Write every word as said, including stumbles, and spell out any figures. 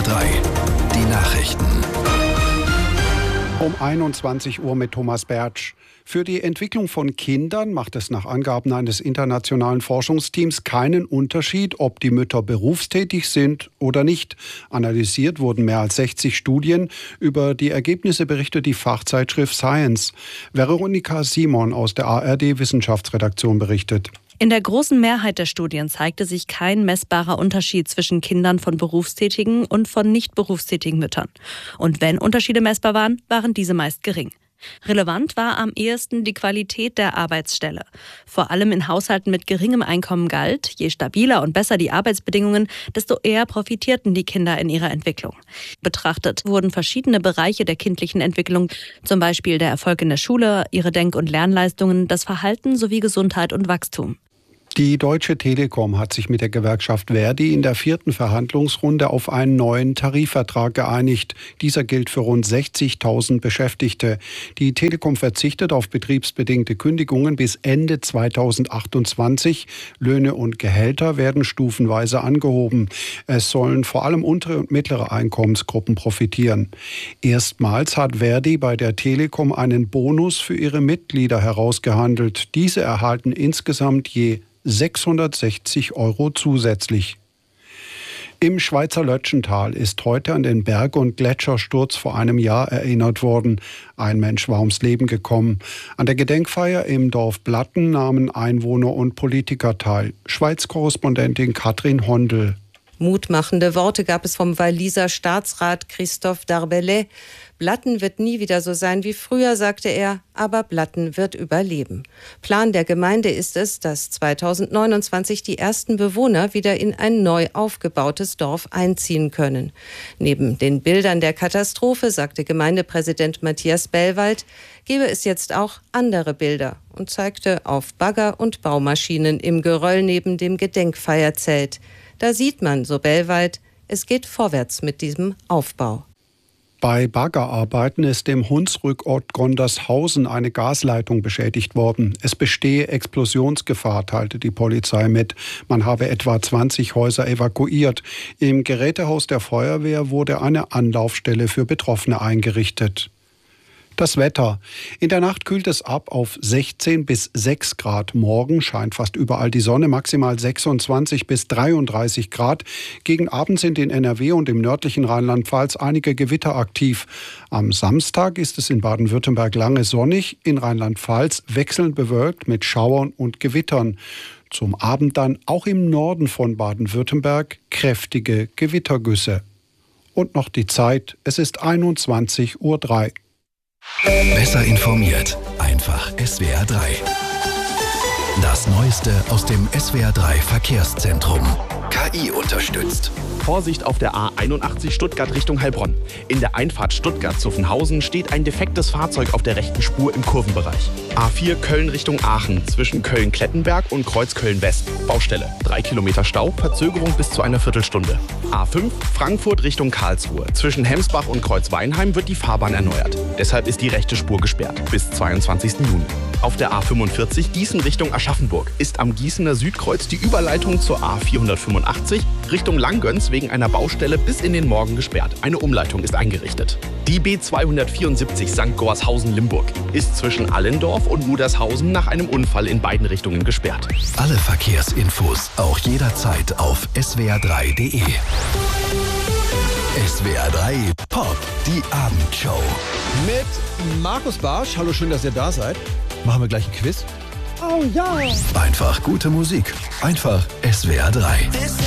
drei. Die Nachrichten. Um einundzwanzig Uhr mit Thomas Bertsch. Für die Entwicklung von Kindern macht es nach Angaben eines internationalen Forschungsteams keinen Unterschied, ob die Mütter berufstätig sind oder nicht. Analysiert wurden mehr als sechzig Studien. Über die Ergebnisse berichtet die Fachzeitschrift Science. Veronika Simon aus der A R D-Wissenschaftsredaktion berichtet. In der großen Mehrheit der Studien zeigte sich kein messbarer Unterschied zwischen Kindern von berufstätigen und von nicht berufstätigen Müttern. Und wenn Unterschiede messbar waren, waren diese meist gering. Relevant war am ehesten die Qualität der Arbeitsstelle. Vor allem in Haushalten mit geringem Einkommen galt, je stabiler und besser die Arbeitsbedingungen, desto eher profitierten die Kinder in ihrer Entwicklung. Betrachtet wurden verschiedene Bereiche der kindlichen Entwicklung, zum Beispiel der Erfolg in der Schule, ihre Denk- und Lernleistungen, das Verhalten sowie Gesundheit und Wachstum. Die Deutsche Telekom hat sich mit der Gewerkschaft Verdi in der vierten Verhandlungsrunde auf einen neuen Tarifvertrag geeinigt. Dieser gilt für rund sechzigtausend Beschäftigte. Die Telekom verzichtet auf betriebsbedingte Kündigungen bis Ende zweitausendachtundzwanzig. Löhne und Gehälter werden stufenweise angehoben. Es sollen vor allem untere und mittlere Einkommensgruppen profitieren. Erstmals hat Verdi bei der Telekom einen Bonus für ihre Mitglieder herausgehandelt. Diese erhalten insgesamt je sechshundertsechzig Euro zusätzlich. Im Schweizer Lötschental ist heute an den Berg- und Gletschersturz vor einem Jahr erinnert worden. Ein Mensch war ums Leben gekommen. An der Gedenkfeier im Dorf Blatten nahmen Einwohner und Politiker teil. Schweiz-Korrespondentin Katrin Hondel. Mutmachende Worte gab es vom Walliser Staatsrat Christophe Darbellay. Blatten wird nie wieder so sein wie früher, sagte er, aber Blatten wird überleben. Plan der Gemeinde ist es, dass zweitausendneunundzwanzig die ersten Bewohner wieder in ein neu aufgebautes Dorf einziehen können. Neben den Bildern der Katastrophe, sagte Gemeindepräsident Matthias Bellwald, gebe es jetzt auch andere Bilder und zeigte auf Bagger und Baumaschinen im Geröll neben dem Gedenkfeierzelt. Da sieht man, so Bellwald, es geht vorwärts mit diesem Aufbau. Bei Baggerarbeiten ist im Hunsrückort Gondershausen eine Gasleitung beschädigt worden. Es bestehe Explosionsgefahr, teilte die Polizei mit. Man habe etwa zwanzig Häuser evakuiert. Im Gerätehaus der Feuerwehr wurde eine Anlaufstelle für Betroffene eingerichtet. Das Wetter. In der Nacht kühlt es ab auf sechzehn bis sechs Grad. Morgen scheint fast überall die Sonne, maximal sechsundzwanzig bis dreiunddreißig Grad. Gegen Abend sind in N R W und im nördlichen Rheinland-Pfalz einige Gewitter aktiv. Am Samstag ist es in Baden-Württemberg lange sonnig, in Rheinland-Pfalz wechselnd bewölkt mit Schauern und Gewittern. Zum Abend dann auch im Norden von Baden-Württemberg kräftige Gewittergüsse. Und noch die Zeit, es ist einundzwanzig Uhr drei. Besser informiert, einfach S W R drei. Das Neueste aus dem S W R drei Verkehrszentrum. K I unterstützt. Vorsicht auf der A einundachtzig Stuttgart Richtung Heilbronn. In der Einfahrt Stuttgart-Zuffenhausen steht ein defektes Fahrzeug auf der rechten Spur im Kurvenbereich. A vier Köln Richtung Aachen zwischen Köln-Klettenberg und Kreuz Köln-West. Baustelle. Drei Kilometer Stau, Verzögerung bis zu einer Viertelstunde. A fünf Frankfurt Richtung Karlsruhe. Zwischen Hemsbach und Kreuz-Weinheim wird die Fahrbahn erneuert. Deshalb ist die rechte Spur gesperrt bis zweiundzwanzigsten Juni. Auf der A fünfundvierzig Gießen Richtung Aschaffenburg ist am Gießener Südkreuz die Überleitung zur A vierhundertfünfundachtzig Richtung Langgöns wegen einer Baustelle bis in den Morgen gesperrt. Eine Umleitung ist eingerichtet. Die B zweihundertvierundsiebzig Sankt Gorshausen-Limburg ist zwischen Allendorf und Ludershausen nach einem Unfall in beiden Richtungen gesperrt. Alle Verkehrsinfos auch jederzeit auf S W R drei punkt de. S W R drei Pop, die Abendshow. Mit Markus Barsch. Hallo, schön, dass ihr da seid. Machen wir gleich ein Quiz? Oh ja! Einfach gute Musik. Einfach S W R drei.